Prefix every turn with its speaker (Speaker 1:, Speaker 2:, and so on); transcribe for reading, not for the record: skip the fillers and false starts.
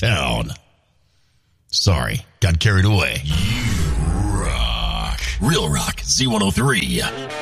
Speaker 1: town. Sorry, got carried away.
Speaker 2: You rock. Real Rock Z103.